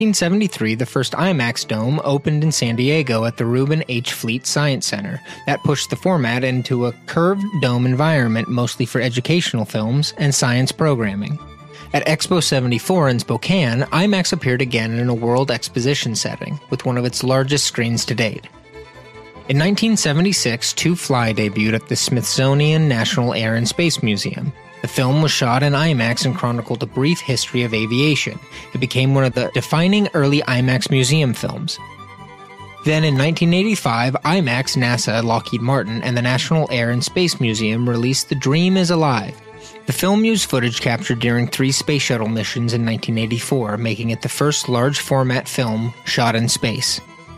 In 1973, the first IMAX dome opened in San Diego at the Reuben H. Fleet Science Center. That pushed the format into a curved dome environment mostly for educational films and science programming. At Expo 74 in Spokane, IMAX appeared again in a World Exposition setting, with one of its largest screens to date. In 1976, To Fly debuted at the Smithsonian National Air and Space Museum. The film was shot in IMAX and chronicled a brief history of aviation. It became one of the defining early IMAX museum films. Then in 1985, IMAX, NASA, Lockheed Martin, and the National Air and Space Museum released The Dream is Alive. The film used footage captured during 3 space shuttle missions in 1984, making it the first large-format film shot in space.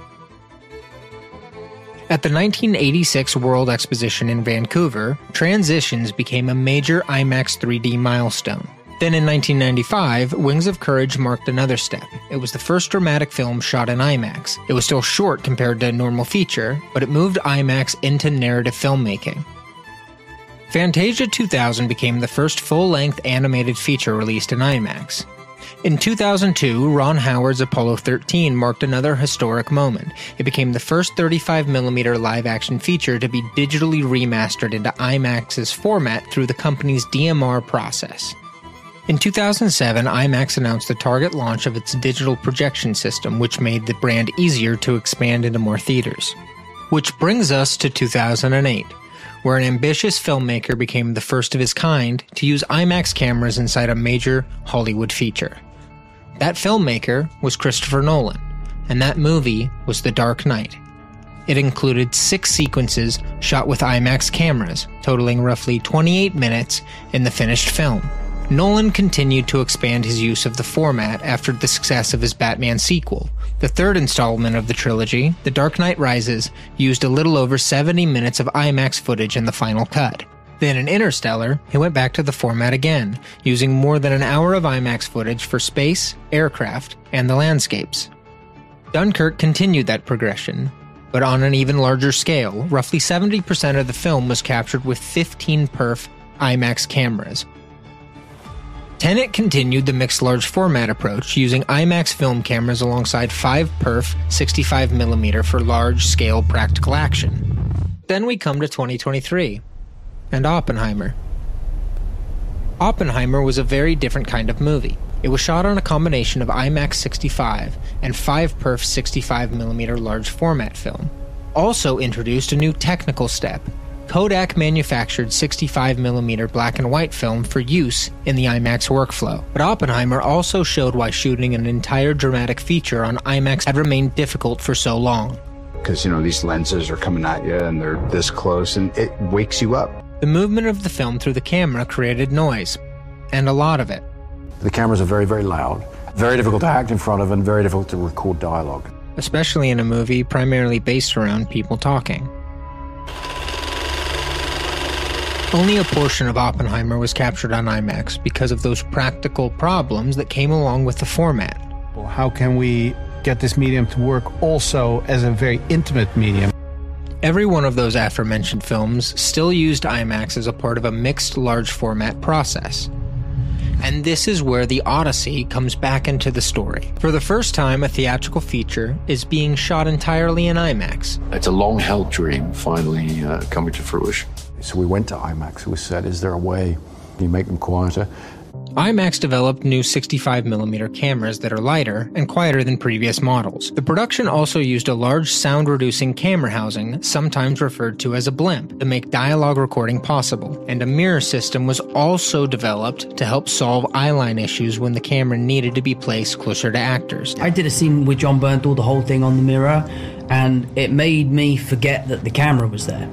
At the 1986 World Exposition in Vancouver, Transitions became a major IMAX 3D milestone. Then in 1995, Wings of Courage marked another step. It was the first dramatic film shot in IMAX. It was still short compared to a normal feature, but it moved IMAX into narrative filmmaking. Fantasia 2000 became the first full-length animated feature released in IMAX. In 2002, Ron Howard's Apollo 13 marked another historic moment. It became the first 35mm live-action feature to be digitally remastered into IMAX's format through the company's DMR process. In 2007, IMAX announced the target launch of its digital projection system, which made the brand easier to expand into more theaters. Which brings us to 2008, where an ambitious filmmaker became the first of his kind to use IMAX cameras inside a major Hollywood feature. That filmmaker was Christopher Nolan, and that movie was The Dark Knight. It included 6 sequences shot with IMAX cameras, totaling roughly 28 minutes in the finished film. Nolan continued to expand his use of the format after the success of his Batman sequel. The third installment of the trilogy, The Dark Knight Rises, used a little over 70 minutes of IMAX footage in the final cut. Then in Interstellar, he went back to the format again, using more than an hour of IMAX footage for space, aircraft, and the landscapes. Dunkirk continued that progression, but on an even larger scale. Roughly 70% of the film was captured with 15 perf IMAX cameras. Tenet continued the mixed large format approach, using IMAX film cameras alongside 5 perf 65mm for large-scale practical action. Then we come to 2023, and Oppenheimer. Oppenheimer was a very different kind of movie. It was shot on a combination of IMAX 65 and 5 perf 65mm large format film. Also introduced a new technical step. Kodak manufactured 65mm black and white film for use in the IMAX workflow. But Oppenheimer also showed why shooting an entire dramatic feature on IMAX had remained difficult for so long. Because, these lenses are coming at you and they're this close and it wakes you up. The movement of the film through the camera created noise, and a lot of it. The cameras are very, very loud, very difficult to act in front of and very difficult to record dialogue. Especially in a movie primarily based around people talking. Only a portion of Oppenheimer was captured on IMAX because of those practical problems that came along with the format. Well, how can we get this medium to work also as a very intimate medium? Every one of those aforementioned films still used IMAX as a part of a mixed large format process. And this is where The Odyssey comes back into the story. For the first time, a theatrical feature is being shot entirely in IMAX. It's a long-held dream finally coming to fruition. So we went to IMAX. We said, is there a way you make them quieter? IMAX developed new 65mm cameras that are lighter and quieter than previous models. The production also used a large sound-reducing camera housing, sometimes referred to as a blimp, to make dialogue recording possible. And a mirror system was also developed to help solve eyeline issues when the camera needed to be placed closer to actors. I did a scene with John Bernthal, the whole thing on the mirror, and it made me forget that the camera was there.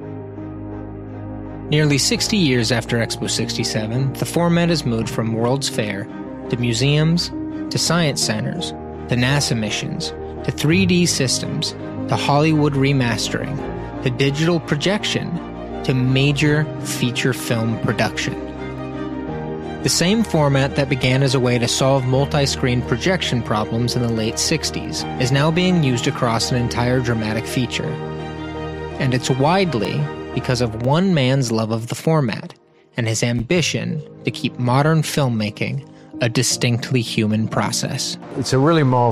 Nearly 60 years after Expo 67, the format has moved from World's Fair to museums, to science centers, to NASA missions, to 3D systems, to Hollywood remastering, to digital projection, to major feature film production. The same format that began as a way to solve multi-screen projection problems in the late 60s is now being used across an entire dramatic feature. And it's widely because of one man's love of the format and his ambition to keep modern filmmaking a distinctly human process. It's a really marvelous